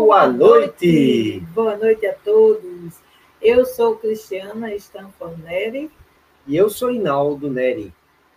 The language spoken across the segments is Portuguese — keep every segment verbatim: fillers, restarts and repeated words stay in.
Boa noite! Boa noite a todos. Eu sou Cristiana Stanford Neri. E eu sou Inaldo Neri.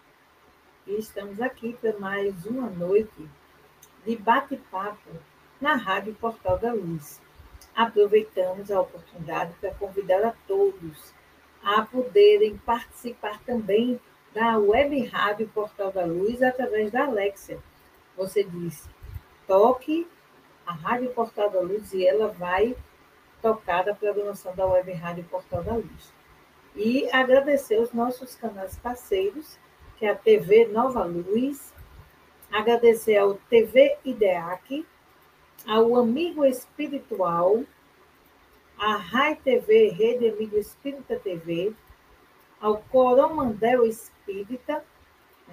E estamos aqui para mais uma noite de bate-papo na Rádio Portal da Luz. Aproveitamos a oportunidade para convidar a todos a poderem participar também da Web Rádio Portal da Luz através da Alexia. Você diz, toque a Rádio Portal da Luz e ela vai tocar a programação da Web Rádio Portal da Luz. E agradecer os nossos canais parceiros, que é a T V Nova Luz, agradecer ao T V IDEAC, ao Amigo Espiritual, a Rai T V, Rede Amigo Espírita T V, ao Coromandel Espírita, né?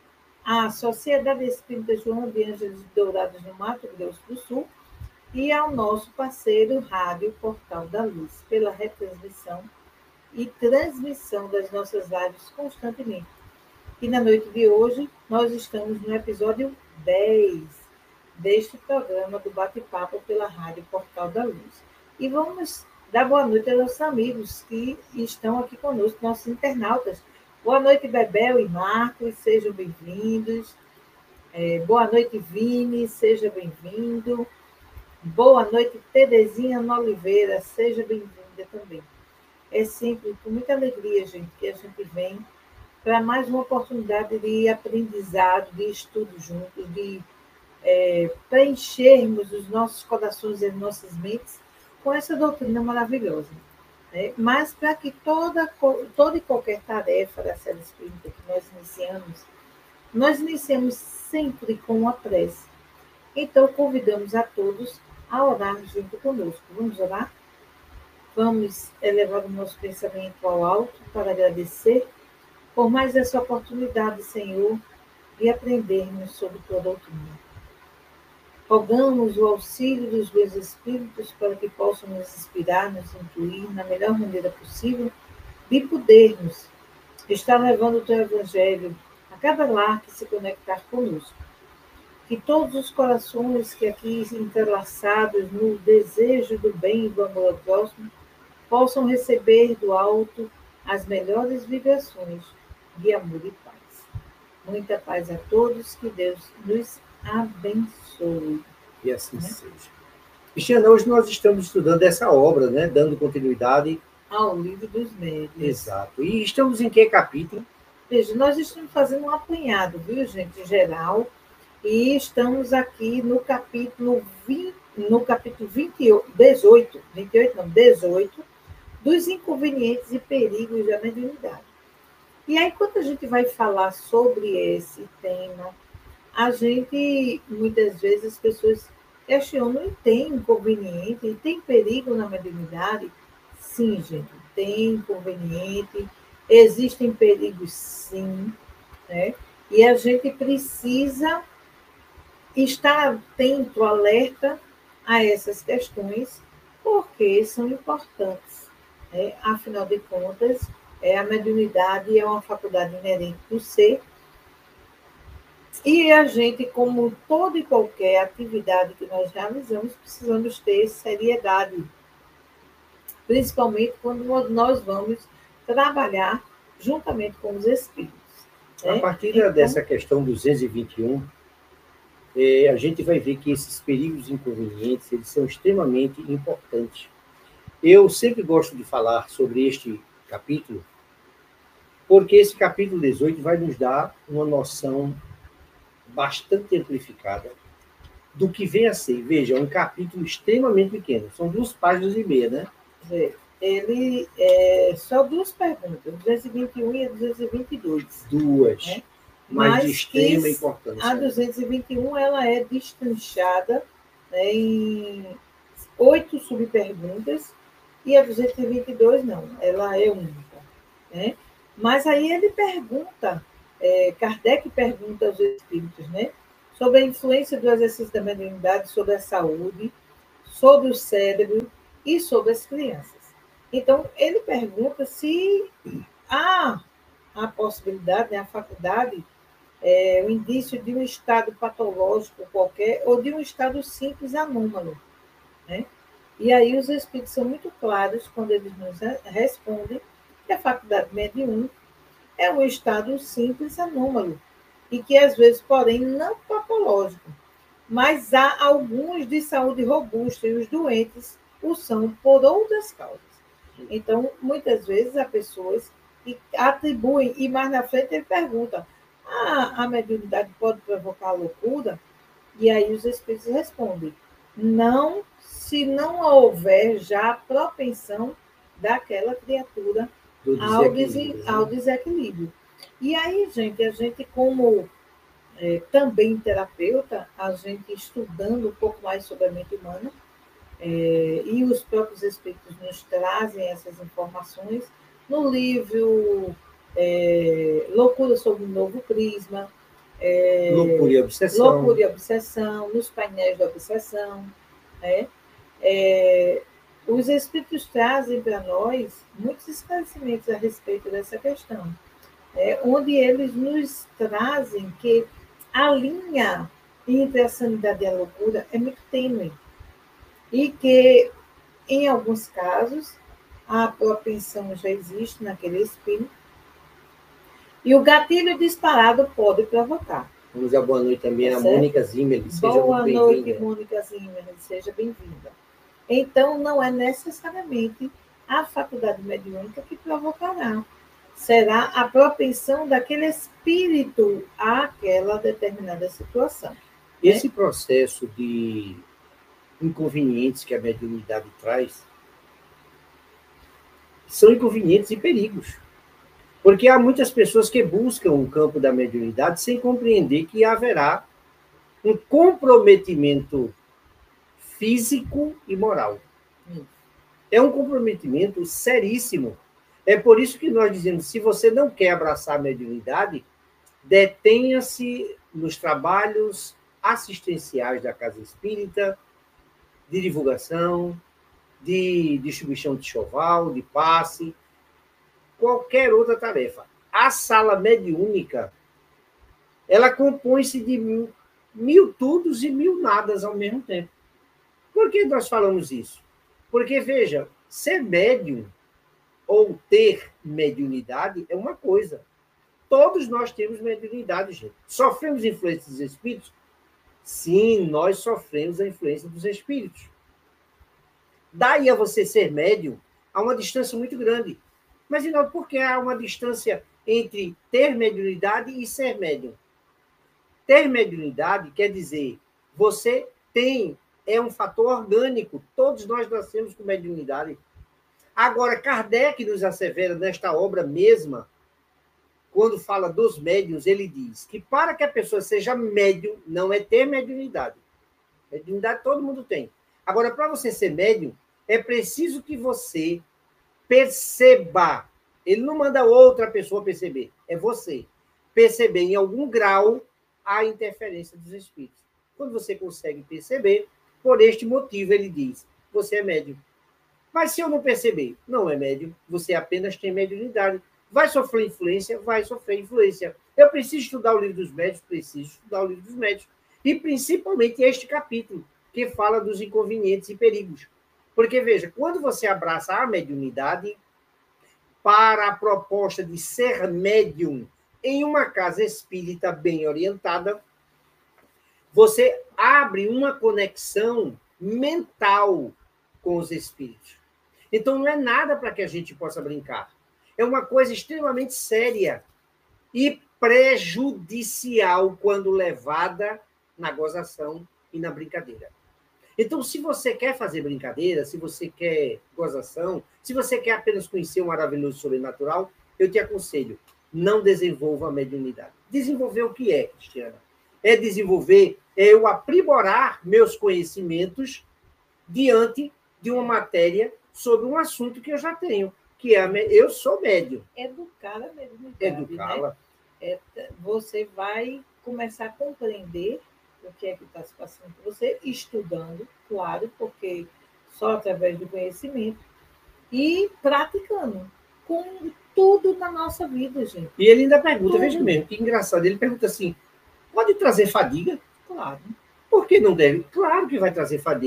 À Sociedade Espírita Joana de Ângeles Dourados no Mato Grosso do Sul e ao nosso parceiro Rádio Portal da Luz, pela retransmissão e transmissão das nossas lives constantemente. E na noite de hoje, nós estamos no episódio dez deste programa do Bate-Papo pela Rádio Portal da Luz. E vamos dar boa noite aos nossos amigos que estão aqui conosco, nossos internautas. Boa noite, Bebel e Marcos, sejam bem-vindos. É, boa noite, Vini, seja bem-vindo. Boa noite, Terezinha Oliveira, seja bem-vinda também. É sempre com muita alegria, gente, que a gente vem para mais uma oportunidade de aprendizado, de estudo juntos, de é, preenchermos os nossos corações e as nossas mentes com essa doutrina maravilhosa. Né? Mas para que toda, toda e qualquer tarefa da série espírita que nós iniciamos, nós iniciamos sempre com uma prece. Então, convidamos a todos a orar junto conosco. Vamos orar? Vamos elevar o nosso pensamento ao alto para agradecer por mais essa oportunidade, Senhor, de aprendermos sobre tua doutrina. Rogamos o auxílio dos meus espíritos para que possam nos inspirar, nos incluir na melhor maneira possível de podermos estar levando o teu evangelho a cada lar que se conectar conosco. Que todos os corações que aqui entrelaçados no desejo do bem e do amor ao próximo possam receber do alto as melhores vibrações de amor e paz. Muita paz a todos, que Deus nos abençoe. E assim né? seja. Cristiana, hoje nós estamos estudando essa obra, né? Dando continuidade ao Livro dos Médiuns. Exato. E estamos em que capítulo? Veja, nós estamos fazendo um apanhado, viu, gente, em geral, e estamos aqui no capítulo vinte, no capítulo vinte e oito, dezoito, vinte e oito não, dezoito, dos inconvenientes e perigos da mediunidade. E aí, quando a gente vai falar sobre esse tema, a gente, muitas vezes, as pessoas questionam, e tem inconveniente, e tem perigo na mediunidade? Sim, gente, tem inconveniente, existem perigos, sim, né? E a gente precisa estar atento, alerta a essas questões, porque são importantes. Né? Afinal de contas, é, a mediunidade é uma faculdade inerente do ser, e a gente, como toda e qualquer atividade que nós realizamos, precisamos ter seriedade, principalmente quando nós vamos trabalhar juntamente com os espíritos. A né? partir então, dessa questão duzentos e vinte e um, é, a gente vai ver que esses perigos e inconvenientes, eles são extremamente importantes. Eu sempre gosto de falar sobre este capítulo, porque esse capítulo dezoito vai nos dar uma noção bastante amplificada do que vem a ser. Veja, é um capítulo extremamente pequeno, são duas páginas e meia, né? Ele é só duas perguntas, duzentos e vinte e um e duzentos e vinte e dois. Duas, né? mas, mas de extrema importância. A duzentos e vinte e um ela é destrinchada, né, em oito subperguntas, e a duzentos e vinte e dois não, ela é única. Né? Mas aí ele pergunta, é, Kardec pergunta aos espíritos, né, sobre a influência do exercício da mediunidade sobre a saúde, sobre o cérebro e sobre as crianças. Então, ele pergunta se há a possibilidade, né, a faculdade, é, o indício de um estado patológico qualquer ou de um estado simples anômalo. né? E aí os espíritos são muito claros quando eles nos respondem que a faculdade mediúnica é um estado simples anômalo e que às vezes, porém, não patológico, mas há alguns de saúde robusta e os doentes o são por outras causas. Então, muitas vezes há pessoas que atribuem, e mais na frente ele pergunta, ah, a mediunidade pode provocar loucura? E aí os espíritos respondem, não, se não houver já a propensão daquela criatura ao desequilíbrio, né? ao desequilíbrio. E aí, gente, a gente como é, também terapeuta, a gente estudando um pouco mais sobre a mente humana, é, e os próprios espíritos nos trazem essas informações no livro é, Loucura sob um Novo Prisma, é, Loucura e Obsessão. Loucura e Obsessão, nos painéis da obsessão. Né? É, os espíritos trazem para nós muitos esclarecimentos a respeito dessa questão, é, onde eles nos trazem que a linha entre a sanidade e a loucura é muito tênue e que, em alguns casos, a propensão já existe naquele espírito e o gatilho disparado pode provocar. Vamos dar boa noite também tá a Mônica Zimmerli. Seja boa noite, Mônica Zimmerli. Seja bem-vinda. Então, não é necessariamente a faculdade mediúnica que provocará. Será a propensão daquele espírito àquela determinada situação. Esse né? processo de inconvenientes que a mediunidade traz são inconvenientes e perigos. Porque há muitas pessoas que buscam o campo da mediunidade sem compreender que haverá um comprometimento físico e moral. É um comprometimento seríssimo. É por isso que nós dizemos, se você não quer abraçar a mediunidade, detenha-se nos trabalhos assistenciais da Casa Espírita, de divulgação, de distribuição de choval, de passe, qualquer outra tarefa. A sala mediúnica, ela compõe-se de mil, mil tudos e mil nadas ao mesmo tempo. Por que nós falamos isso? Porque, veja, ser médium ou ter mediunidade é uma coisa. Todos nós temos mediunidade, gente. Sofremos influência dos espíritos? Sim, nós sofremos a influência dos espíritos. Daí a você ser médium, há uma distância muito grande. Mas, não, por que há uma distância entre ter mediunidade e ser médium? Ter mediunidade quer dizer, você tem, é um fator orgânico. Todos nós nascemos com mediunidade. Agora, Kardec nos assevera nesta obra mesma, quando fala dos médiuns, ele diz que para que a pessoa seja médium, não é ter mediunidade. Mediunidade todo mundo tem. Agora, para você ser médium, é preciso que você perceba. Ele não manda outra pessoa perceber, é você. Perceber em algum grau a interferência dos espíritos. Quando você consegue perceber, por este motivo, ele diz, você é médium. Mas se eu não perceber, não é médium, você apenas tem mediunidade. Vai sofrer influência? Vai sofrer influência. Eu preciso estudar o livro dos médios? Preciso estudar o livro dos médios. E principalmente este capítulo, que fala dos inconvenientes e perigos. Porque, veja, quando você abraça a mediunidade para a proposta de ser médium em uma casa espírita bem orientada, você abre uma conexão mental com os espíritos. Então, não é nada para que a gente possa brincar. É uma coisa extremamente séria e prejudicial quando levada na gozação e na brincadeira. Então, se você quer fazer brincadeira, se você quer gozação, se você quer apenas conhecer um maravilhoso sobrenatural, eu te aconselho, não desenvolva a mediunidade. Desenvolver o que é, Cristiana? É desenvolver, é eu aprimorar meus conhecimentos diante de uma matéria sobre um assunto que eu já tenho, que é a, eu sou médium. Educar a mediunidade. Educá-la. Né? É, você vai começar a compreender o que é que está se passando com você, estudando, claro, porque só através do conhecimento, e praticando com tudo na nossa vida, gente. E ele ainda pergunta, tudo. Veja mesmo, que engraçado, ele pergunta assim, pode trazer fadiga? Claro. Por que não deve? Claro que vai trazer fadiga.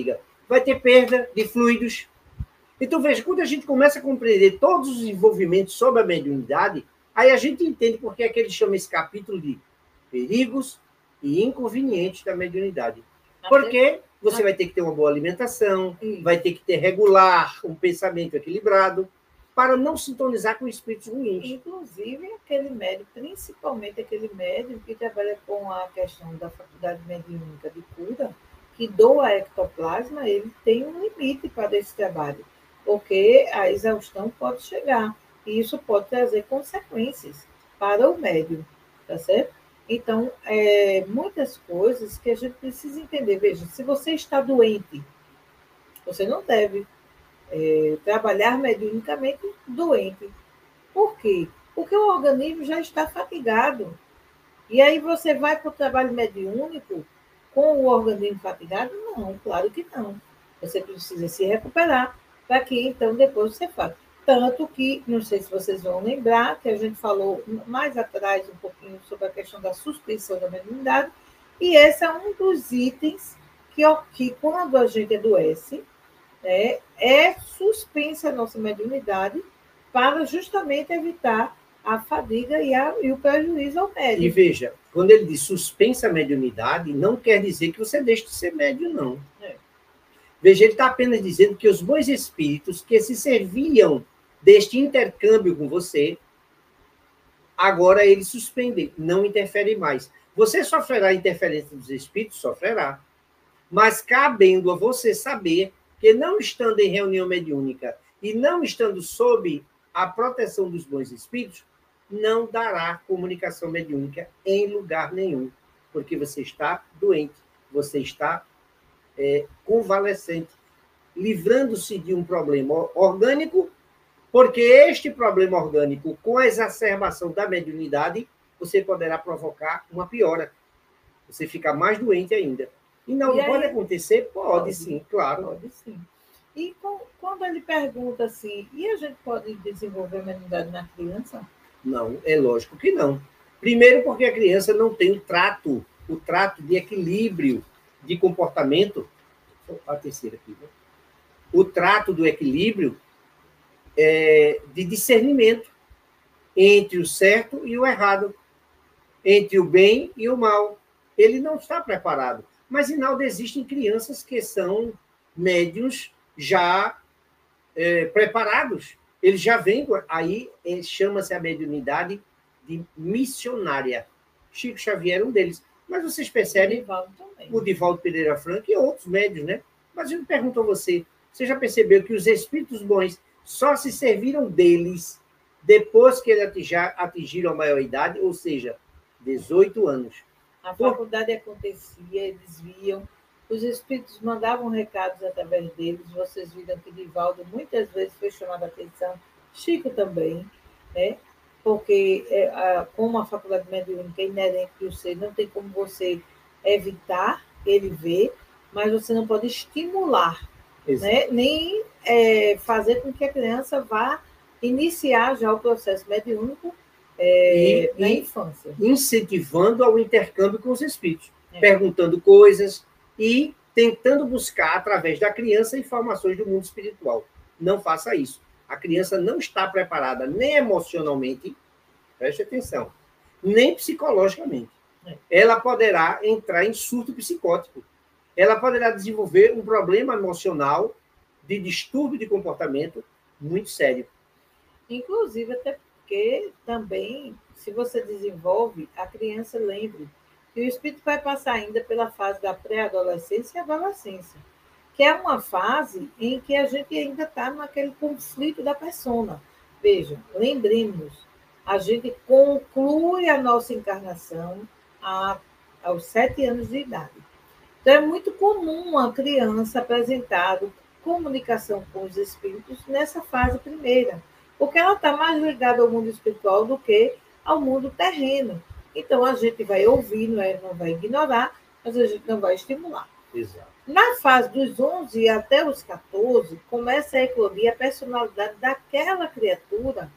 vai ter perda de fluidos. Então, veja, quando a gente começa a compreender todos os envolvimentos sobre a mediunidade, aí a gente entende por que é que ele chama esse capítulo de perigos e inconvenientes da mediunidade. Porque você vai ter que ter uma boa alimentação, vai ter que ter regular um pensamento equilibrado, para não sintonizar com espíritos ruins. Inclusive, aquele médium, principalmente aquele médium que trabalha com a questão da faculdade mediúnica de cura, que doa ectoplasma, ele tem um limite para esse trabalho, porque a exaustão pode chegar, e isso pode trazer consequências para o médium, tá certo? Então, é, muitas coisas que a gente precisa entender. Veja, se você está doente, você não deve é, trabalhar mediunicamente doente. Por quê? Porque o organismo já está fatigado. E aí você vai para o trabalho mediúnico com o organismo fatigado? Não, claro que não. Você precisa se recuperar para que então depois você faça. Tanto que, não sei se vocês vão lembrar, que a gente falou mais atrás um pouquinho sobre a questão da suspensão da mediunidade, e esse é um dos itens que, que quando a gente adoece, né, é suspensa a nossa mediunidade para justamente evitar a fadiga e, a, e o prejuízo ao médium. E veja, quando ele diz suspensa a mediunidade, não quer dizer que você deixe de ser médium, não. É. Veja, ele está apenas dizendo que os bons espíritos que se serviam deste intercâmbio com você, agora eles suspendem, não interferem mais. Você sofrerá interferência dos espíritos? Sofrerá. Mas cabendo a você saber que não estando em reunião mediúnica e não estando sob a proteção dos bons espíritos, não dará comunicação mediúnica em lugar nenhum, porque você está doente, você está é, convalescente, livrando-se de um problema orgânico, porque este problema orgânico, com a exacerbação da mediunidade, você poderá provocar uma piora. Você fica mais doente ainda. E não e pode aí, acontecer? Pode, pode sim, claro. Pode sim. E com, quando ele pergunta assim, e a gente pode desenvolver a mediunidade na criança? Não, é lógico que não. Primeiro porque a criança não tem o trato, o trato de equilíbrio de comportamento. A terceira aqui, né? O trato do equilíbrio é, de discernimento entre o certo e o errado, entre o bem e o mal. Ele não está preparado. Mas, Inaldo, existem crianças que são médiuns já é, preparados. Eles já vêm, aí é, chama-se a mediunidade de missionária. Chico Xavier é um deles. Mas vocês percebem, o Divaldo, o Divaldo Pereira Franco e outros médiuns, né? Mas eu pergunto a você, você já percebeu que os espíritos bons só se serviram deles depois que eles atingiram a maioridade, ou seja, dezoito anos. A faculdade acontecia, eles viam, os espíritos mandavam recados através deles, vocês viram que Divaldo muitas vezes foi chamado a atenção, Chico também, né? Porque é, a, como a faculdade mediúnica é inerente ao ser, não tem como você evitar ele ver, mas você não pode estimular, né? Nem é, fazer com que a criança vá iniciar já o processo mediúnico é, e, na e infância. Incentivando ao intercâmbio com os espíritos, é. Perguntando coisas e tentando buscar, através da criança, informações do mundo espiritual. Não faça isso. A criança não está preparada nem emocionalmente, preste atenção, nem psicologicamente. É. Ela poderá entrar em surto psicótico. Ela poderá desenvolver um problema emocional de distúrbio de comportamento muito sério. Inclusive, até porque também, se você desenvolve, a criança lembre que o espírito vai passar ainda pela fase da pré-adolescência e adolescência, que é uma fase em que a gente ainda está naquele conflito da persona. Veja, lembremos, a gente conclui a nossa encarnação a, aos sete anos de idade. Então, é muito comum a criança apresentar comunicação com os espíritos nessa fase primeira, porque ela está mais ligada ao mundo espiritual do que ao mundo terreno. Então, a gente vai ouvir, não, é, não vai ignorar, mas a gente não vai estimular. Exato. Na fase dos onze até os catorze, começa a eclodir a personalidade daquela criatura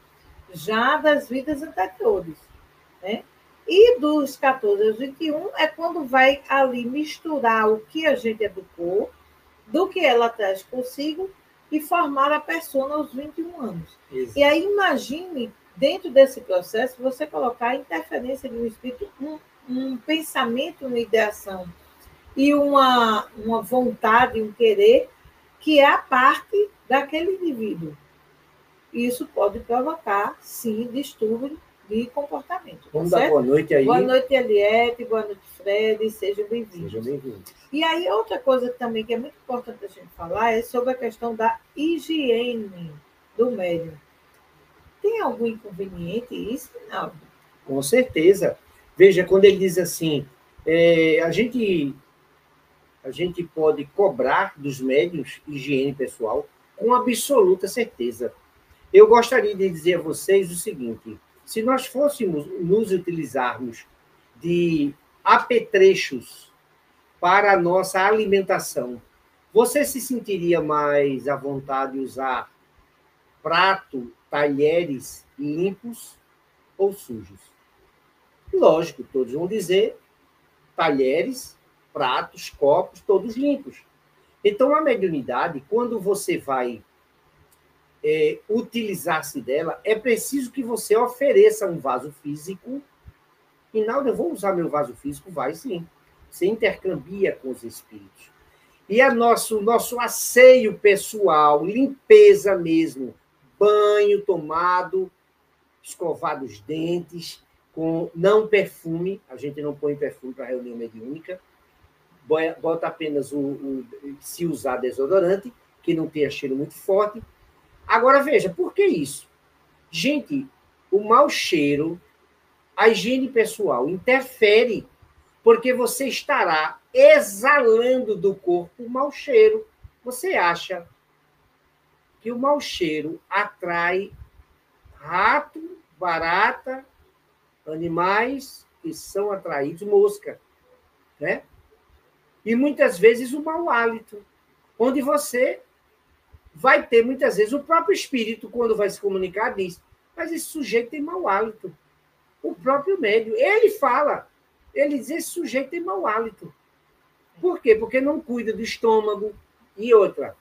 já das vidas anteriores, né? E dos catorze aos vinte e um é quando vai ali misturar o que a gente educou do que ela traz consigo e formar a persona aos vinte e um anos. Exato. E aí imagine, dentro desse processo, você colocar a interferência de um espírito, um, um pensamento, uma ideação e uma, uma vontade, um querer, que é a parte daquele indivíduo. Isso pode provocar, sim, distúrbio de comportamento. Vamos tá dar certo? boa noite aí. Boa noite, Eliette. Boa noite, Fred. Sejam bem-vindos. Sejam bem-vindos. E aí, outra coisa também que é muito importante a gente falar é sobre a questão da higiene do médium. Tem algum inconveniente isso? Não. Com certeza. Veja, quando ele diz assim, é, a gente a gente pode cobrar dos médiuns higiene pessoal com absoluta certeza. Eu gostaria de dizer a vocês o seguinte: se nós fôssemos nos utilizarmos de apetrechos para a nossa alimentação, você se sentiria mais à vontade de usar prato, talheres limpos ou sujos? Lógico, todos vão dizer talheres, pratos, copos, todos limpos. Então, a mediunidade, quando você vai é, utilizar-se dela, é preciso que você ofereça um vaso físico. E não, eu vou usar meu vaso físico? Vai sim. Você intercambia com os espíritos. E a nosso, nosso asseio pessoal, limpeza mesmo, banho tomado, escovado os dentes, com não perfume, a gente não põe perfume para reunião mediúnica, bota apenas o, o se usar desodorante, que não tenha cheiro muito forte. Agora, veja, por que isso? Gente, o mau cheiro, a higiene pessoal interfere, porque você estará exalando do corpo o mau cheiro. Você acha que o mau cheiro atrai rato, barata, animais que são atraídos, mosca, né? E muitas vezes o mau hálito, onde você vai ter, muitas vezes, o próprio espírito, quando vai se comunicar, diz, mas esse sujeito tem mau hálito. O próprio médium, ele fala, ele diz, esse sujeito tem mau hálito. Por quê? Porque não cuida do estômago. E outra,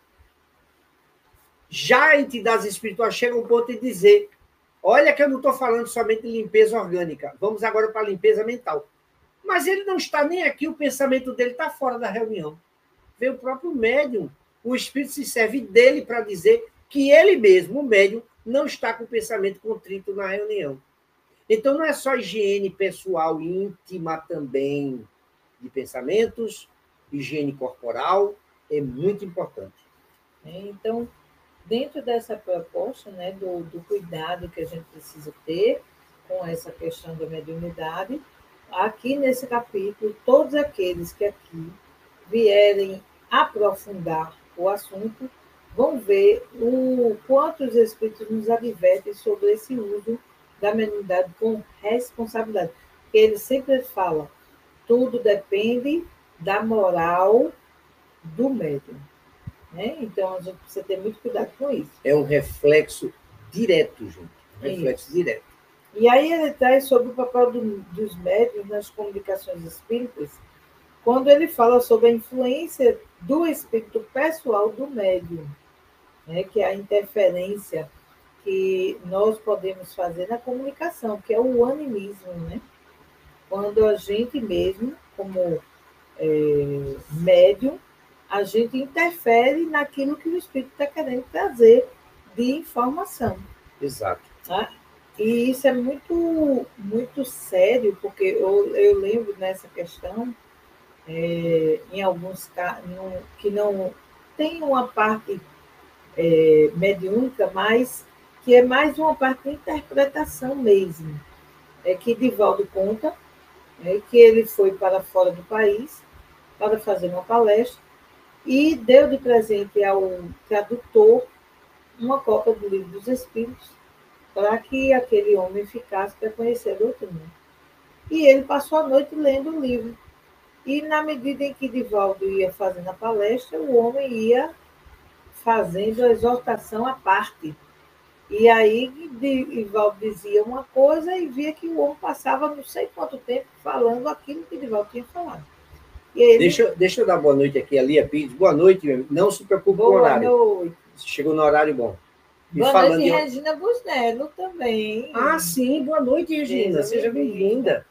já entidades espirituais chegam ao ponto de dizer, olha que eu não estou falando somente de limpeza orgânica, vamos agora para a limpeza mental. Mas ele não está nem aqui, o pensamento dele está fora da reunião. Vê o próprio médium, o espírito se serve dele para dizer que ele mesmo, o médium, não está com o pensamento contrito na reunião. Então, não é só higiene pessoal íntima também de pensamentos, higiene corporal, é muito importante. Então, dentro dessa proposta, né, do, do cuidado que a gente precisa ter com essa questão da mediunidade, aqui nesse capítulo, todos aqueles que aqui vierem aprofundar o assunto vão ver o quanto os espíritos nos advertem sobre esse uso da mediunidade com responsabilidade. Ele sempre fala, tudo depende da moral do médium. Né? Então, a gente precisa ter muito cuidado com isso. É um reflexo direto, gente. Um reflexo isso. direto. E aí ele traz sobre o papel do, dos médiuns nas comunicações espíritas, quando ele fala sobre a influência do espírito pessoal do médium, né? Que é a interferência que nós podemos fazer na comunicação, que é o animismo, né? Quando a gente mesmo, como é, médium, a gente interfere naquilo que o espírito está querendo trazer de informação. Exato. Tá? E isso é muito, muito sério, porque eu, eu lembro nessa questão, é, em alguns casos, que não tem uma parte é, mediúnica, mas que é mais uma parte de interpretação mesmo. É que Divaldo conta é, que ele foi para fora do país para fazer uma palestra e deu de presente ao tradutor uma cópia do Livro dos Espíritos para que aquele homem ficasse para conhecer a doutrina. E ele passou a noite lendo o livro. E, na medida em que Divaldo ia fazendo a palestra, o homem ia fazendo a exortação à parte. E aí Divaldo dizia uma coisa e via que o homem passava não sei quanto tempo falando aquilo que Divaldo tinha falado. E ele... deixa, deixa eu dar boa noite aqui, a Lia Pires. Boa noite, meu amigo. Não se preocupe com o horário. Boa noite. Chegou no horário bom. E boa falando noite, de... Regina Busnello também. Ah, sim. Boa noite, Regina. Seja, Seja bem-vinda.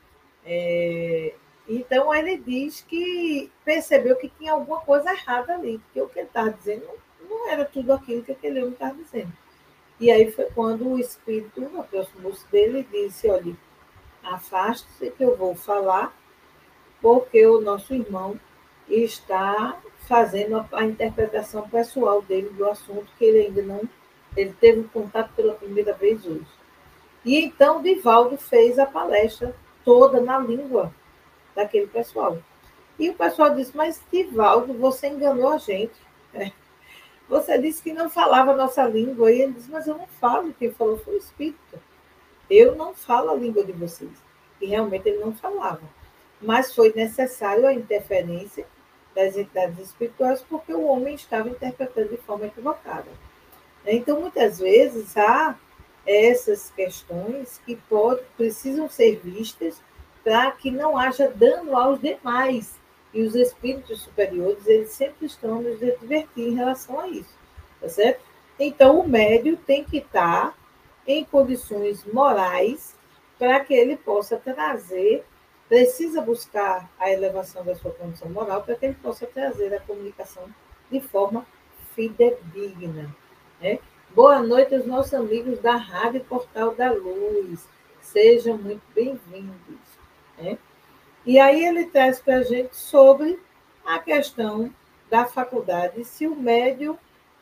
É... Então, ele diz que percebeu que tinha alguma coisa errada ali, porque o que ele estava dizendo não, não era tudo aquilo que aquele homem estava dizendo. E aí foi quando o espírito aproximou-se dele e disse, olha, afaste-se que eu vou falar, porque o nosso irmão está fazendo a, a interpretação pessoal dele do assunto que ele ainda não... Ele teve contato pela primeira vez hoje. E então, Divaldo fez a palestra toda na língua daquele pessoal. E o pessoal disse, mas Divaldo, você enganou a gente. É. Você disse que não falava a nossa língua. E ele disse, mas eu não falo. Quem falou foi o Espírito. Eu não falo a língua de vocês. E realmente ele não falava. Mas foi necessário a interferência das entidades espirituais porque o homem estava interpretando de forma equivocada. Então, muitas vezes, há essas questões que pode, precisam ser vistas para que não haja dano aos demais. E os espíritos superiores, eles sempre estão nos advertir em relação a isso, tá certo? Então, o médium tem que estar em condições morais para que ele possa trazer, precisa buscar a elevação da sua condição moral para que ele possa trazer a comunicação de forma fidedigna, né? Boa noite aos nossos amigos da Rádio Portal da Luz. Sejam muito bem-vindos. Né? E aí ele traz para a gente sobre a questão da faculdade, se o médium,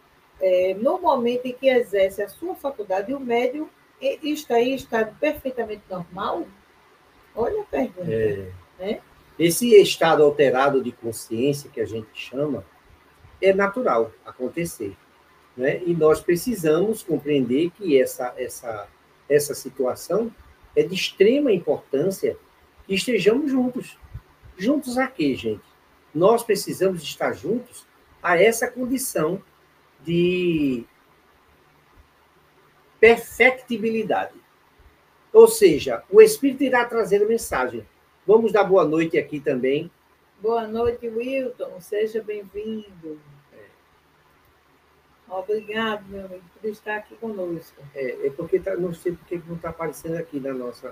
é, no momento em que exerce a sua faculdade, o médium está em estado perfeitamente normal? Olha a pergunta. É. Né? Esse estado alterado de consciência, que a gente chama, é natural acontecer. Né? E nós precisamos compreender que essa, essa, essa situação é de extrema importância que estejamos juntos. Juntos a quê, gente? Nós precisamos estar juntos a essa condição de perfectibilidade. Ou seja, o Espírito irá trazer a mensagem. Vamos dar boa noite aqui também. Boa noite, Wilton. Seja bem-vindo. Obrigado, meu amigo, por estar aqui conosco. É, é porque tá, não sei porque não está aparecendo aqui na nossa...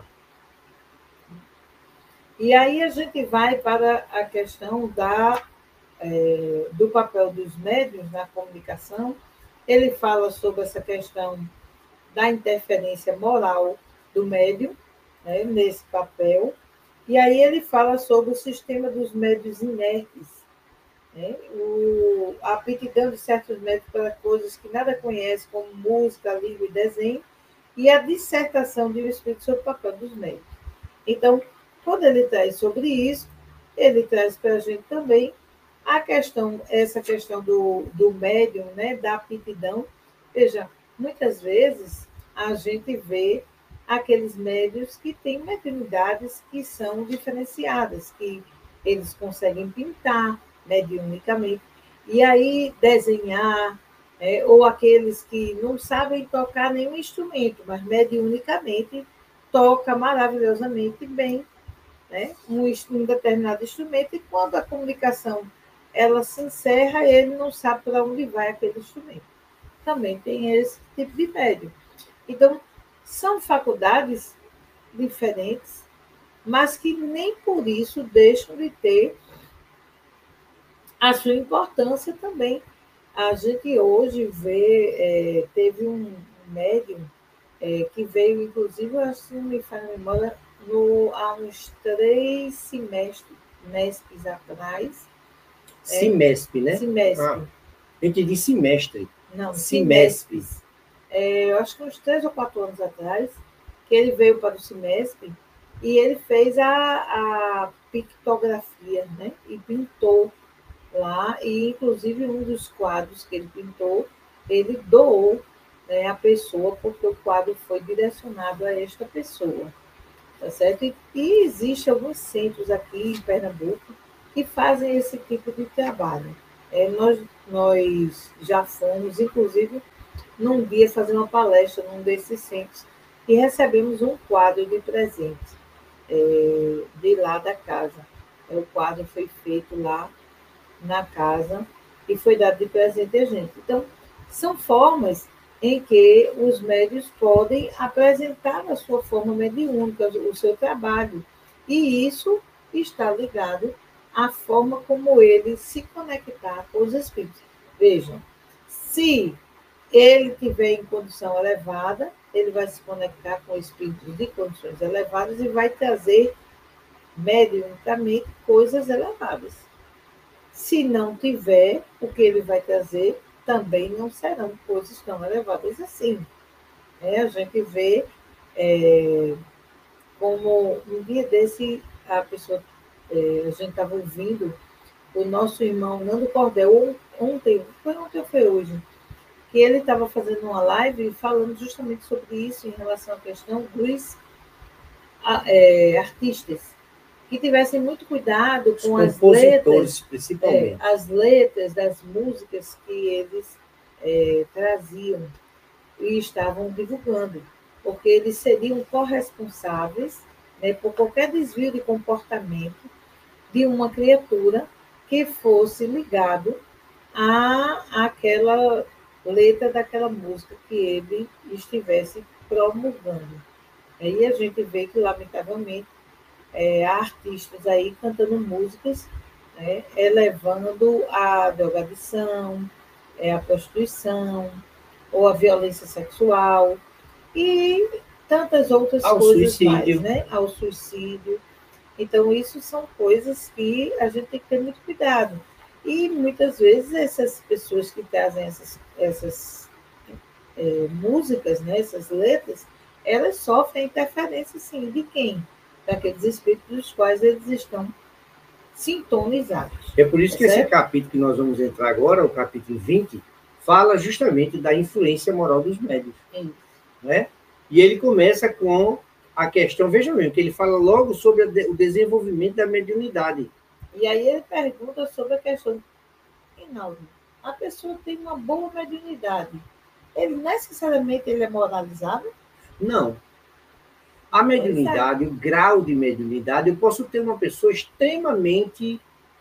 E aí a gente vai para a questão da, é, do papel dos médiuns na comunicação. Ele fala sobre essa questão da interferência moral do médium, né, nesse papel. E aí ele fala sobre o sistema dos médiuns inertes, né? O, a aptidão de certos médicos para coisas que nada conhece, como música, língua e desenho, e a dissertação de um espírito sobre o papel dos médicos. Então, quando ele traz sobre isso, ele traz para a gente também a questão, essa questão do, do médium, né, da aptidão. Veja, muitas vezes a gente vê aqueles médiuns que têm mediunidades que são diferenciadas, que eles conseguem pintar, mediunicamente, e aí desenhar, é, ou aqueles que não sabem tocar nenhum instrumento, mas mediunicamente toca maravilhosamente bem, né, um, um determinado instrumento, e quando a comunicação ela se encerra, ele não sabe para onde vai aquele instrumento. Também tem esse tipo de médium. Então, são faculdades diferentes, mas que nem por isso deixam de ter a sua importância também. A gente hoje vê, é, teve um médium é, que veio, inclusive, assim, me faz memória, no, há uns três semestres, semestres atrás. Semestre, é, né? Semestre. Ah, eu entendi semestre. Não, semestre. É, eu acho que uns três ou quatro anos atrás, que ele veio para o semestre e ele fez a, a pictografia, né? E pintou lá, e inclusive um dos quadros que ele pintou, ele doou, né, a pessoa, porque o quadro foi direcionado a esta pessoa, tá certo? E, e existem alguns centros aqui em Pernambuco que fazem esse tipo de trabalho. É, nós, nós já fomos, inclusive, num dia fazer uma palestra num desses centros e recebemos um quadro de presente é, de lá da casa. O quadro foi feito lá na casa e foi dado de presente a gente. Então, são formas em que os médios podem apresentar a sua forma mediúnica, o seu trabalho. E isso está ligado à forma como ele se conectar com os espíritos. Vejam, se ele tiver em condição elevada, ele vai se conectar com espíritos de condições elevadas e vai trazer mediunicamente coisas elevadas. Se não tiver, o que ele vai trazer também não serão coisas tão elevadas assim. É, a gente vê é, como um dia desse, a pessoa, é, a gente estava ouvindo o nosso irmão Nando Cordel, ontem, foi ontem ou foi hoje, que ele estava fazendo uma live falando justamente sobre isso em relação à questão dos é, artistas, que tivessem muito cuidado Os com as compositores, letras, principalmente. é, as letras das músicas que eles é, traziam e estavam divulgando, porque eles seriam corresponsáveis, né, por qualquer desvio de comportamento de uma criatura que fosse ligado a aquela letra daquela música que ele estivesse promulgando. Aí a gente vê que, lamentavelmente, é, há artistas aí cantando músicas, né, elevando a drogadição, é, a prostituição, ou a violência sexual, e tantas outras Ao coisas suicídio. mais, né? Ao suicídio. Então, isso são coisas que a gente tem que ter muito cuidado. E muitas vezes essas pessoas que trazem essas, essas é, músicas, né, essas letras, elas sofrem interferência, sim, de quem? Daqueles espíritos dos quais eles estão sintonizados. É por isso tá que esse certo? capítulo que nós vamos entrar agora, o capítulo vinte, fala justamente da influência moral dos médios. Isso. Né? E ele começa com a questão, veja bem, que ele fala logo sobre o desenvolvimento da mediunidade. E aí ele pergunta sobre a questão, Reinaldo, a pessoa tem uma boa mediunidade, ele necessariamente ele é moralizado? Não. A mediunidade, é. o grau de mediunidade, eu posso ter uma pessoa extremamente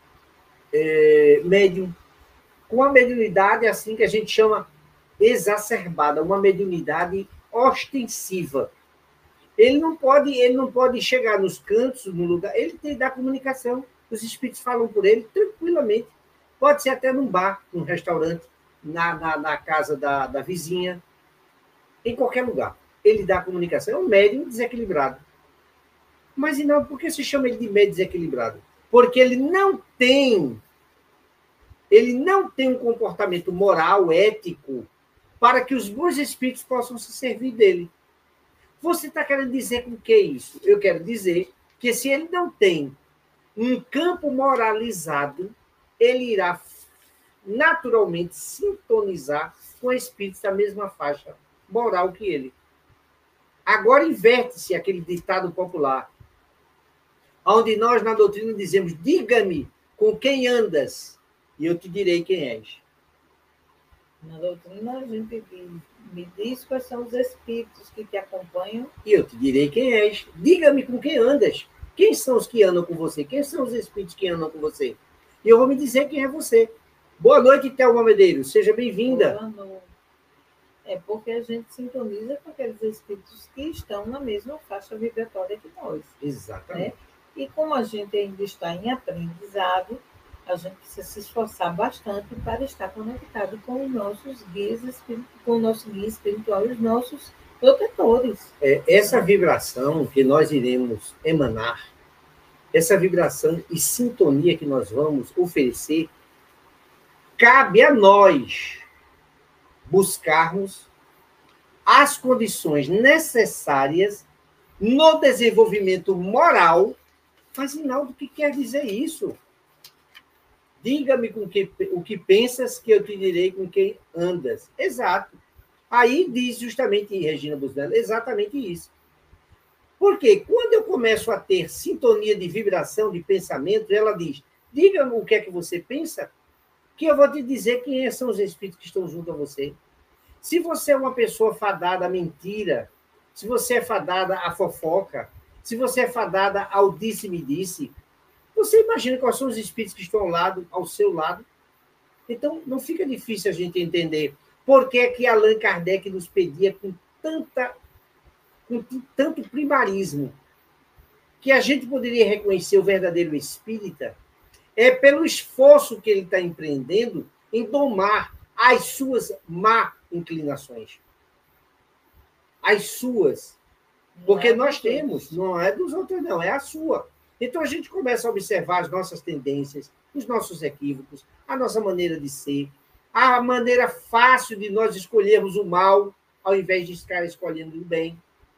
é, médium, com uma mediunidade assim que a gente chama exacerbada, uma mediunidade ostensiva. Ele não pode, ele não pode chegar nos cantos, no lugar, ele tem que dar comunicação. Os espíritos falam por ele tranquilamente. Pode ser até num bar, num restaurante, na, na, na casa da, da vizinha, em qualquer lugar. Ele dá comunicação. É um médium desequilibrado. Mas não, por que se chama ele de médium desequilibrado? Porque ele não tem, ele não tem um comportamento moral, ético, para que os bons espíritos possam se servir dele. Você está querendo dizer com o que isso? Eu quero dizer que se ele não tem um campo moralizado, ele irá naturalmente sintonizar com espíritos da mesma faixa moral que ele. Agora inverte-se aquele ditado popular, onde nós na doutrina dizemos, diga-me com quem andas, e eu te direi quem és. Na doutrina a gente diz, me diz quais são os espíritos que te acompanham. E eu te direi quem és. Diga-me com quem andas. Quem são os que andam com você? Quem são os espíritos que andam com você? E eu vou me dizer quem é você. Boa noite, Thelma Medeiros. Seja bem-vinda. Boa noite. É porque a gente sintoniza com aqueles espíritos que estão na mesma faixa vibratória que nós. Exatamente. Né? E como a gente ainda está em aprendizado, a gente precisa se esforçar bastante para estar conectado com os nossos guias espirituais, com o nosso guia espiritual e os nossos protetores. É, essa vibração que nós iremos emanar, essa vibração e sintonia que nós vamos oferecer, cabe a nós buscarmos as condições necessárias no desenvolvimento moral. Mas, Rinaldo, o que quer dizer isso? Diga-me com que, o que pensas, que eu te direi com quem andas. Exato. Aí diz justamente Regina Busnello, exatamente isso. Porque quando eu começo a ter sintonia de vibração, de pensamento, ela diz, diga-me o que é que você pensa, que eu vou te dizer quem são os espíritos que estão junto a você. Se você é uma pessoa fadada à mentira, se você é fadada à fofoca, se você é fadada ao disse-me-disse, Você imagina quais são os espíritos que estão ao lado, ao seu lado? Então, não fica difícil a gente entender por que, que Allan Kardec nos pedia com, tanta, com tanto primarismo que a gente poderia reconhecer o verdadeiro espírita é pelo esforço que ele está empreendendo em domar as suas má inclinações. As suas. Porque é nós temos, não é dos outros, não, é a sua. Então a gente começa a observar as nossas tendências, os nossos equívocos, a nossa maneira de ser, a maneira fácil de nós escolhermos o mal, ao invés de estar escolhendo o bem.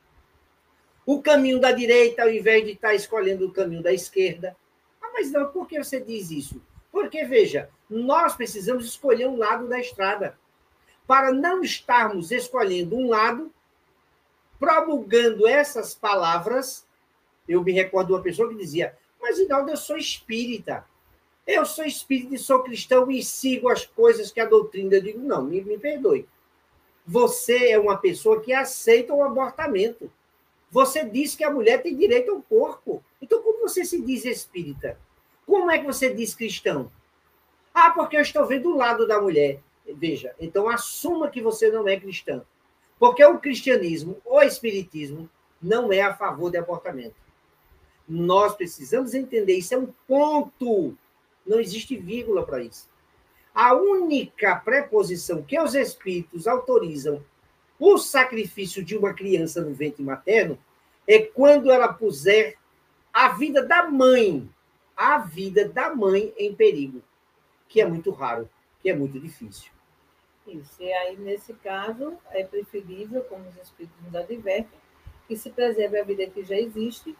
O caminho da direita, ao invés de estar escolhendo o caminho da esquerda. Ah, mas não, por que você diz isso? Porque, veja, nós precisamos escolher um lado da estrada. Para não estarmos escolhendo um lado, promulgando essas palavras. Eu me recordo de uma pessoa que dizia, mas, Rinaldo, eu sou espírita. Eu sou espírita e sou cristão e sigo as coisas que a doutrina... Eu digo, não, me, me perdoe. Você é uma pessoa que aceita o abortamento. Você diz que a mulher tem direito ao corpo. Então, como você se diz espírita? Como é que você diz cristão? Ah, porque eu estou vendo o lado da mulher. Veja, então assuma que você não é cristão. Porque o cristianismo, o espiritismo, não é a favor do abortamento. Nós precisamos entender, isso é um ponto. Não existe vírgula para isso. A única preposição que os espíritos autorizam o sacrifício de uma criança no ventre materno é quando ela puser a vida da mãe, a vida da mãe em perigo, que é muito raro, que é muito difícil. Isso, e aí, nesse caso, é preferível, como os espíritos nos advertem, que se preserve a vida que já existe,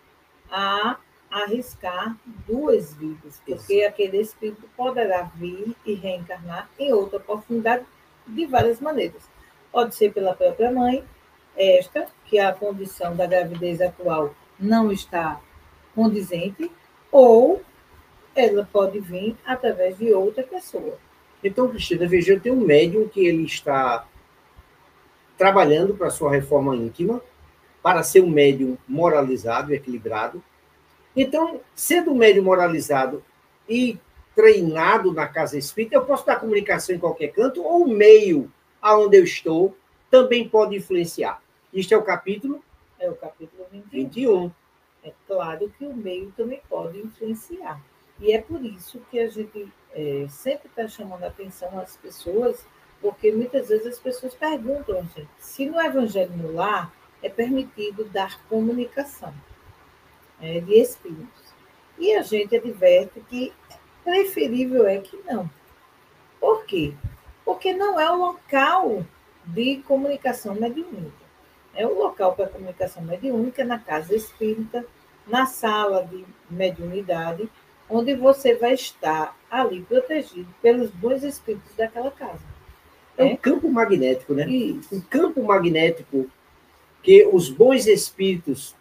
a arriscar duas vidas, porque Isso. aquele espírito poderá vir e reencarnar em outra oportunidade de várias maneiras. Pode ser pela própria mãe, esta, que a condição da gravidez atual não está condizente, ou ela pode vir através de outra pessoa. Então, Cristina, veja, eu tenho um médium que ele está trabalhando para a sua reforma íntima, para ser um médium moralizado e equilibrado. Então, sendo um médium moralizado e treinado na casa espírita, eu posso dar comunicação em qualquer canto, ou o meio aonde eu estou também pode influenciar. Este é o capítulo? É o capítulo vinte e um. vinte e um. É claro que o meio também pode influenciar. E é por isso que a gente é, sempre está chamando a atenção às pessoas, porque muitas vezes as pessoas perguntam, gente, se no Evangelho no Lar é permitido dar comunicação é, de espíritos. E a gente adverte que preferível é que não. Por quê? Porque não é o local de comunicação mediúnica. É o local para comunicação mediúnica na casa espírita, na sala de mediunidade, onde você vai estar ali protegido pelos bons espíritos daquela casa. É, é um campo magnético, né? Isso. Um campo magnético que os bons espíritos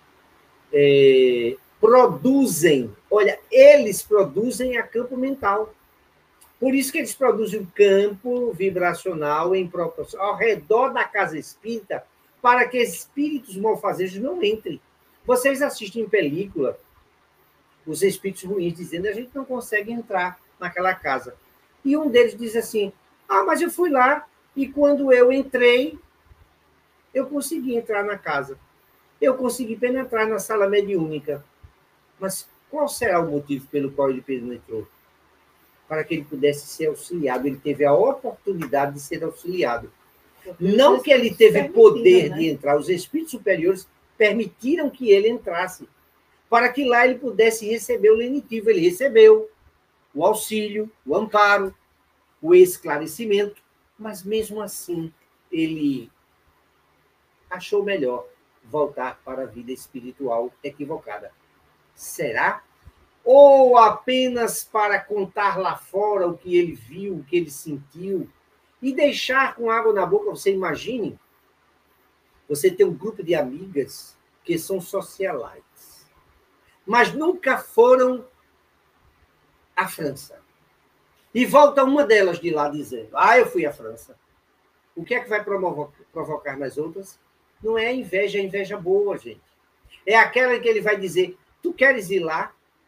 é, produzem. Olha, eles produzem a campo mental. Por isso que eles produzem um campo vibracional em proporção ao redor da casa espírita, para que espíritos malfazejos não entrem. Vocês assistem em película os espíritos ruins dizendo que a gente não consegue entrar naquela casa. E um deles diz assim, ah, mas eu fui lá e quando eu entrei, eu consegui entrar na casa. Eu consegui penetrar na sala mediúnica. Mas qual será o motivo pelo qual ele penetrou? Para que ele pudesse ser auxiliado. Ele teve a oportunidade de ser auxiliado. Não que ele teve poder de entrar. Os espíritos superiores permitiram que ele entrasse, para que lá ele pudesse receber o lenitivo. Ele recebeu o auxílio, o amparo, o esclarecimento, mas mesmo assim ele achou melhor voltar para a vida espiritual equivocada. Será? Ou apenas para contar lá fora o que ele viu, o que ele sentiu, e deixar com água na boca? Você imagine, você tem um grupo de amigas que são socialites, mas nunca foram à França. E volta uma delas de lá dizendo, ah, eu fui à França. O que é que vai provocar nas outras? Não é a inveja, é a inveja boa, gente. É aquela que ele vai dizer, tu queres ir lá?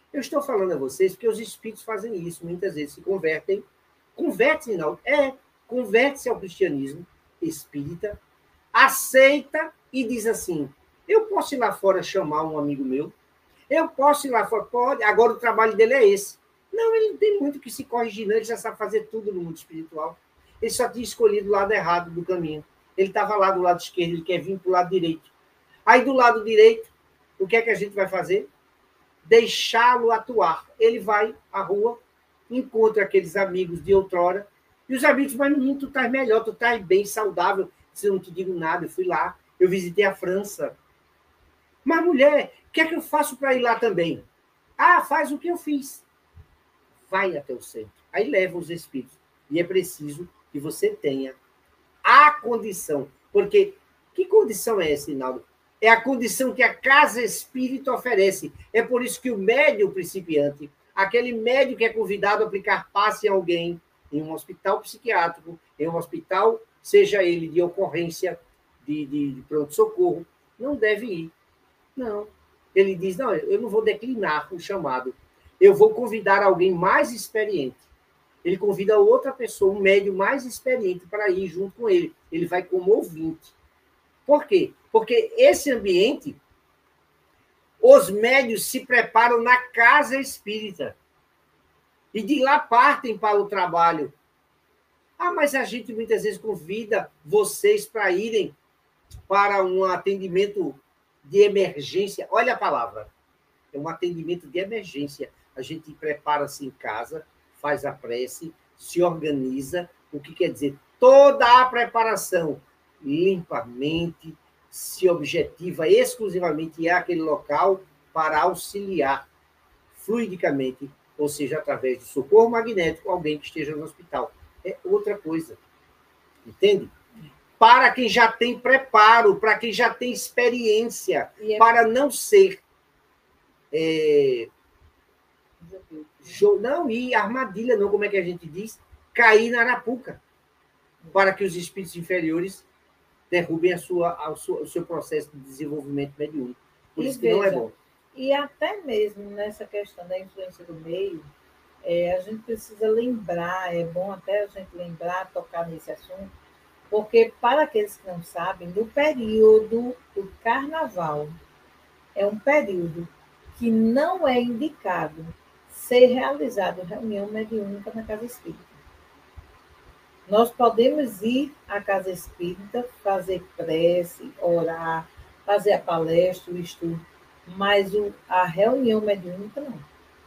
Eu estou falando a vocês porque os espíritos fazem isso, muitas vezes se convertem, converte-se, não, é, converte-se ao cristianismo espírita, aceita e diz assim, eu posso ir lá fora chamar um amigo meu, eu posso ir lá fora, pode, agora o trabalho dele é esse. Não, ele não tem muito que se corrigir, não, ele já sabe fazer tudo no mundo espiritual. Ele só tinha escolhido o lado errado do caminho. Ele estava lá do lado esquerdo, ele quer vir para o lado direito. Aí do lado direito, o que é que a gente vai fazer? Deixá-lo atuar. Ele vai à rua, encontra aqueles amigos de outrora, e os amigos, mas menino, tu estás melhor, tu estás bem, saudável. Se eu não te digo nada, eu fui lá, eu visitei a França. Mas, mulher, o que é que eu faço para ir lá também? Ah, faz o que eu fiz. Vai até o centro. Aí leva os espíritos. E é preciso que você tenha a condição. Porque que condição é essa, Hinaldo? É a condição que a casa espírita oferece. É por isso que o médium principiante, aquele médium que é convidado a aplicar passe em alguém, em um hospital psiquiátrico, em um hospital, seja ele de ocorrência, de, de, de pronto-socorro, não deve ir. Não. Ele diz, não, eu não vou declinar o chamado. Eu vou convidar alguém mais experiente. Ele convida outra pessoa, um médium mais experiente, para ir junto com ele. Ele vai como ouvinte. Por quê? Porque esse ambiente, os médios se preparam na casa espírita. E de lá partem para o trabalho. Ah, mas a gente muitas vezes convida vocês para irem para um atendimento de emergência. Olha a palavra. É um atendimento de emergência. A gente prepara-se em casa, faz a prece, se organiza. O que quer dizer? Toda a preparação limpa a mente, se objetiva exclusivamente àquele local para auxiliar fluidicamente, ou seja, através de socorro magnético, alguém que esteja no hospital. É outra coisa. Entende? Para quem já tem preparo, para quem já tem experiência, é... para não ser... É... Não, e armadilha, não, como é que a gente diz? Cair na arapuca. Para que os espíritos inferiores derrubem a sua, a sua, o seu processo de desenvolvimento mediúnico. Por e isso que veja, não é bom. E até mesmo nessa questão da influência do meio, é, a gente precisa lembrar, é bom até a gente lembrar, tocar nesse assunto, porque, para aqueles que não sabem, no período do carnaval, é um período que não é indicado ser realizado reunião mediúnica na casa espírita. Nós podemos ir à casa espírita, fazer prece, orar, fazer a palestra, o estudo, mas o, a reunião mediúnica não.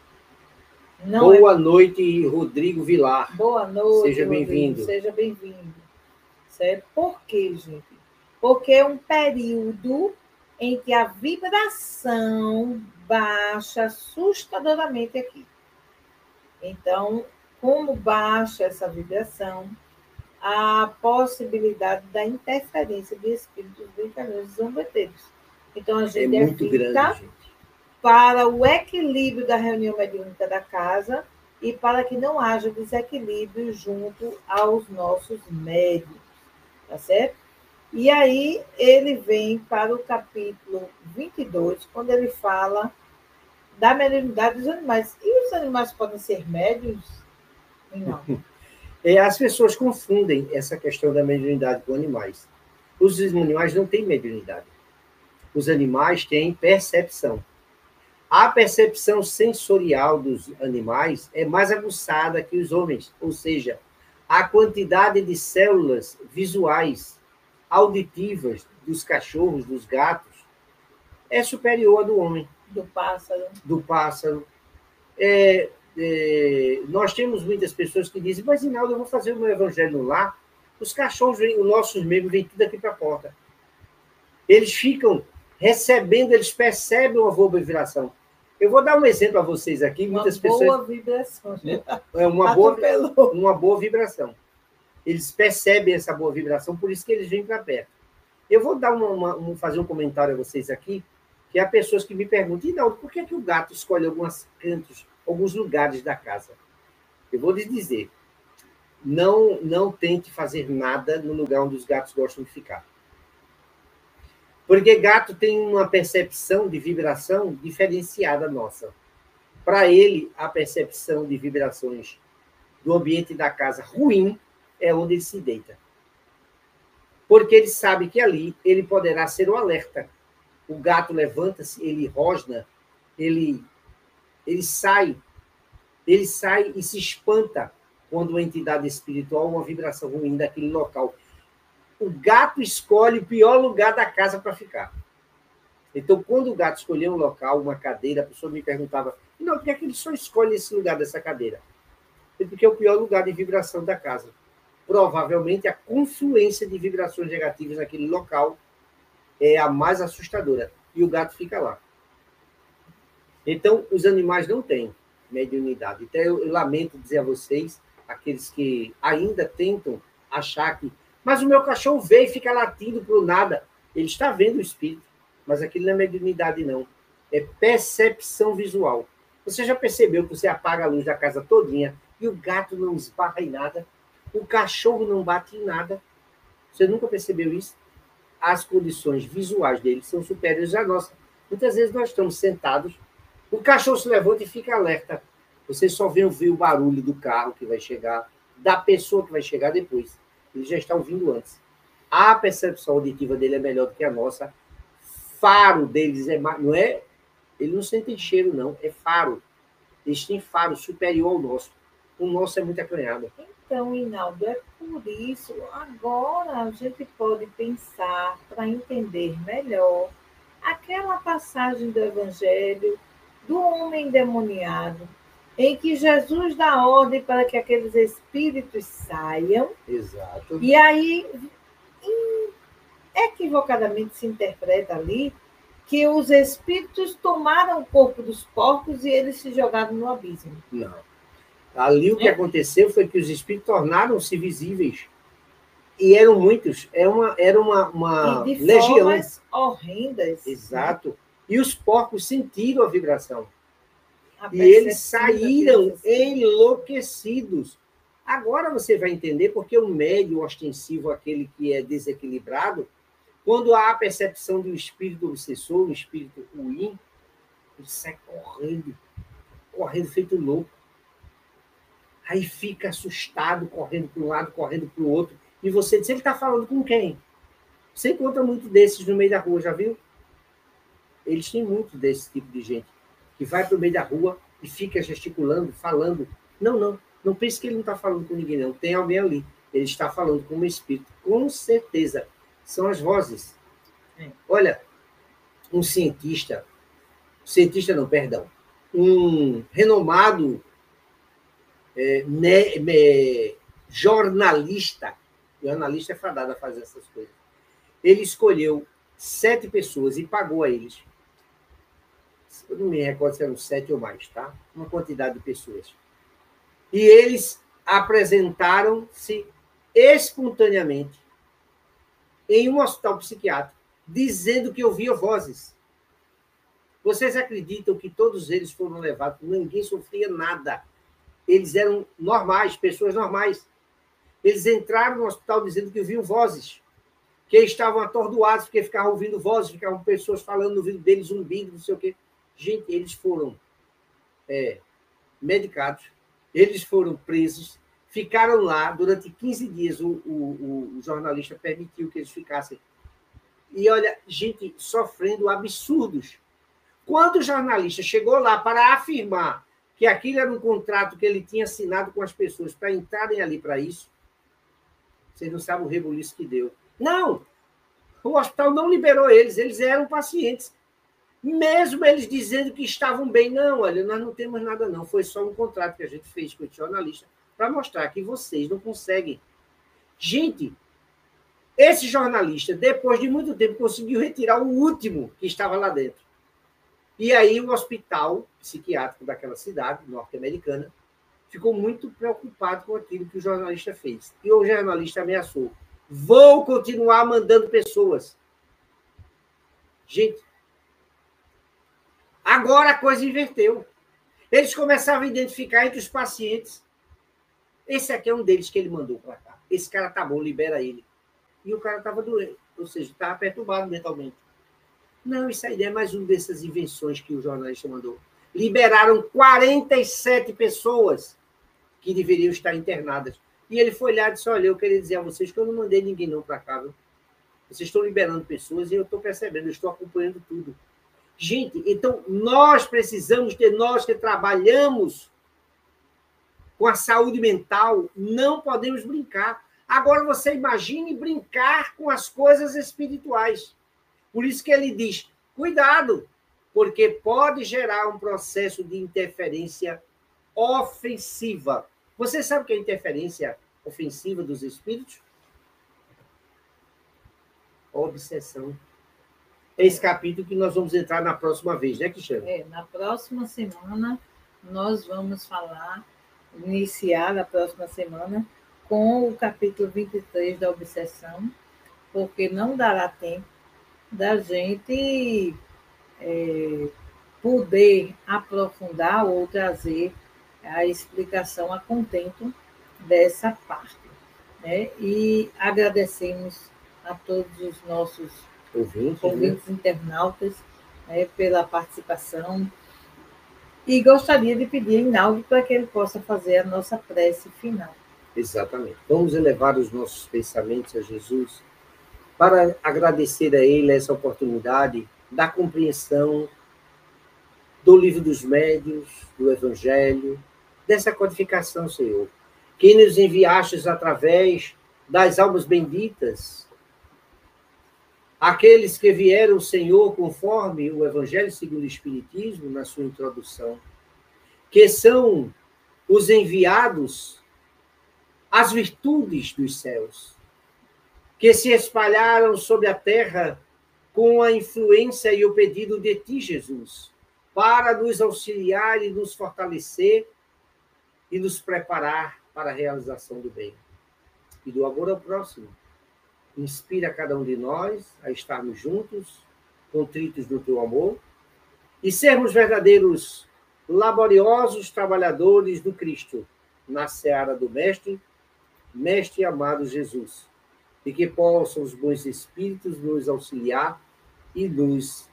não Boa é... noite, Rodrigo Vilar. Boa noite, seja bem-vindo. Seja bem-vindo. Certo? Por quê, gente? Porque é um período em que a vibração baixa assustadoramente aqui. Então, como baixa essa vibração, a possibilidade da interferência de espíritos brincalhões e zombeteiros. Então, a gente é muito grande, gente. Para o equilíbrio da reunião mediúnica da casa e para que não haja desequilíbrio junto aos nossos médiuns, tá certo? E aí ele vem para o capítulo vinte e dois, quando ele fala da mediunidade dos animais. E os animais podem ser médiuns? Não. É, as pessoas confundem essa questão da mediunidade com animais. Os animais não têm mediunidade. Os animais têm percepção. A percepção sensorial dos animais é mais aguçada que os homens, ou seja, a quantidade de células visuais, auditivas dos cachorros, dos gatos, é superior à do homem. Do pássaro. Do pássaro. É, é, nós temos muitas pessoas que dizem, mas, Hinaldo, eu vou fazer o meu evangelho no lar, os cachorros, vêm, os nossos membros, vêm tudo aqui para a porta. Eles ficam recebendo, eles percebem uma boa vibração. Eu vou dar um exemplo a vocês aqui. Uma muitas boa pessoas, vibração. É uma boa, uma boa vibração. Eles percebem essa boa vibração, por isso que eles vêm para perto. Eu vou dar uma, uma, um, fazer um comentário a vocês aqui, que há pessoas que me perguntam, Hinaldo, por que, é que o gato escolhe alguns cantos, alguns lugares da casa? Eu vou lhes dizer, não, não tente fazer nada no lugar onde os gatos gostam de ficar. Porque gato tem uma percepção de vibração diferenciada nossa. Para ele, a percepção de vibrações do ambiente da casa ruim é onde ele se deita. Porque ele sabe que ali ele poderá ser o alerta. O gato levanta-se, ele rosna, ele, ele sai, ele sai e se espanta quando uma entidade espiritual, uma vibração ruim daquele local. O gato escolhe o pior lugar da casa para ficar. Então, quando o gato escolheu um local, uma cadeira, a pessoa me perguntava, não, por que é que ele só escolhe esse lugar dessa cadeira? É porque é o pior lugar de vibração da casa. Provavelmente a confluência de vibrações negativas naquele local é a mais assustadora. E o gato fica lá. Então, os animais não têm mediunidade. Então, eu, eu lamento dizer a vocês, aqueles que ainda tentam achar que mas o meu cachorro veio e fica latindo por nada. Ele está vendo o espírito, mas aquilo não é mediunidade, não. É percepção visual. Você já percebeu que você apaga a luz da casa todinha e o gato não esbarra em nada? O cachorro não bate em nada? Você nunca percebeu isso? As condições visuais dele são superiores à nossa. Muitas vezes nós estamos sentados, o cachorro se levanta e fica alerta. Você só vê ouvir o barulho do carro que vai chegar, da pessoa que vai chegar depois. Ele já está ouvindo antes. A percepção auditiva dele é melhor do que a nossa. Faro deles é mais... Não é... Ele não sente cheiro, não. É faro. Eles têm faro superior ao nosso. O nosso é muito acanhado. Então, Inaldo, é por isso, agora a gente pode pensar, para entender melhor, aquela passagem do Evangelho do homem endemoniado, em que Jesus dá ordem para que aqueles espíritos saiam. Exato. E aí, equivocadamente se interpreta ali que os espíritos tomaram o corpo dos porcos e eles se jogaram no abismo. Não. Ali o que é? aconteceu foi que os espíritos tornaram-se visíveis. E eram muitos. Era uma, era uma, uma e de legião. Formas horrendas. Exato. Né? E os porcos sentiram a vibração. A e eles saíram enlouquecidos. Agora você vai entender porque o médium ostensivo, aquele que é desequilibrado, quando há a percepção de um espírito obsessor, um espírito ruim, ele sai correndo, correndo feito louco. Aí fica assustado, correndo para um lado, correndo para o outro. E você diz, ele está falando com quem? Você encontra muito desses no meio da rua, já viu? Eles têm muito desse tipo de gente, que vai para o meio da rua e fica gesticulando, falando. Não, não, não pense que ele não está falando com ninguém, não. Tem alguém ali. Ele está falando com um espírito. Com certeza. São as vozes. Olha, um cientista, cientista não, perdão, um renomado é, né, é, jornalista, jornalista é fadado a fazer essas coisas, ele escolheu sete pessoas e pagou a eles. Eu não me recordo se eram sete ou mais, tá? Uma quantidade de pessoas. E eles apresentaram-se espontaneamente em um hospital psiquiátrico, dizendo que ouvia vozes. Vocês acreditam que todos eles foram levados, ninguém sofria nada. Eles eram normais, pessoas normais. Eles entraram no hospital dizendo que ouviam vozes, que estavam atordoados, porque ficavam ouvindo vozes, ficavam pessoas falando no ouvido deles, zumbindo, não sei o quê. Gente, eles foram é, medicados, eles foram presos, ficaram lá durante quinze dias, o, o, o jornalista permitiu que eles ficassem. E olha, gente sofrendo absurdos. Quando o jornalista chegou lá para afirmar que aquilo era um contrato que ele tinha assinado com as pessoas para entrarem ali para isso, vocês não sabem o rebuliço que deu. Não! O hospital não liberou eles, eles eram pacientes. Mesmo eles dizendo que estavam bem. Não, olha, nós não temos nada não. Foi só um contrato que a gente fez com o jornalista para mostrar que vocês não conseguem. Gente, esse jornalista, depois de muito tempo, conseguiu retirar o último que estava lá dentro. E aí o hospital psiquiátrico daquela cidade norte-americana ficou muito preocupado com aquilo que o jornalista fez. E o jornalista ameaçou. Vou continuar mandando pessoas. Gente, agora a coisa inverteu. Eles começaram a identificar entre os pacientes. Esse aqui é um deles que ele mandou para cá. Esse cara tá bom, libera ele. E o cara estava doente, ou seja, estava perturbado mentalmente. Não, isso aí é mais uma dessas invenções que o jornalista mandou. liberaram quarenta e sete pessoas que deveriam estar internadas. E ele foi lá e disse, olha, eu queria dizer a vocês que eu não mandei ninguém não para cá, viu? Vocês estão liberando pessoas e eu estou percebendo, eu estou acompanhando tudo. Gente, então nós precisamos ter, nós que trabalhamos com a saúde mental, não podemos brincar. Agora você imagine brincar com as coisas espirituais. Por isso que ele diz, cuidado, porque pode gerar um processo de interferência ofensiva. Você sabe o que é interferência ofensiva dos espíritos? Obsessão. É esse capítulo que nós vamos entrar na próxima vez, né, Cristiano? É, na próxima semana nós vamos falar, iniciar a próxima semana com o capítulo vinte e três da obsessão, porque não dará tempo da gente é, poder aprofundar ou trazer a explicação a contento dessa parte, né? E agradecemos a todos os nossos ouvintes, ouvintes né? internautas, né, pela participação. E gostaria de pedir a Hinaldo para que ele possa fazer a nossa prece final. Exatamente. Vamos elevar os nossos pensamentos a Jesus para agradecer a Ele essa oportunidade da compreensão do Livro dos Médiuns, do Evangelho, dessa codificação, Senhor, que nos enviastes através das almas benditas, aqueles que vieram, Senhor, conforme o Evangelho segundo o Espiritismo, na sua introdução, que são os enviados às virtudes dos céus, que se espalharam sobre a terra com a influência e o pedido de Ti, Jesus, para nos auxiliar e nos fortalecer e nos preparar para a realização do bem e do amor ao próximo. Inspira cada um de nós a estarmos juntos, contritos no Teu amor, e sermos verdadeiros laboriosos trabalhadores do Cristo, na seara do Mestre, Mestre amado Jesus, e que possam os bons espíritos nos auxiliar e nos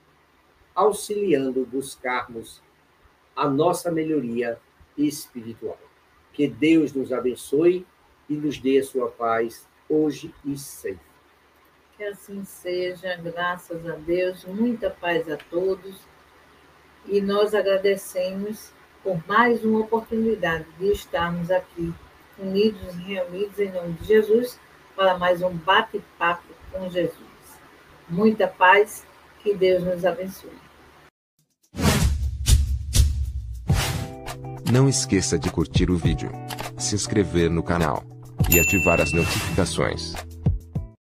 auxiliando buscarmos a nossa melhoria espiritual. Que Deus nos abençoe e nos dê a sua paz hoje e sempre. Que assim seja, graças a Deus, muita paz a todos. E nós agradecemos por mais uma oportunidade de estarmos aqui unidos e reunidos em nome de Jesus para mais um bate-papo com Jesus. Muita paz, que Deus nos abençoe. Não esqueça de curtir o vídeo, se inscrever no canal e ativar as notificações.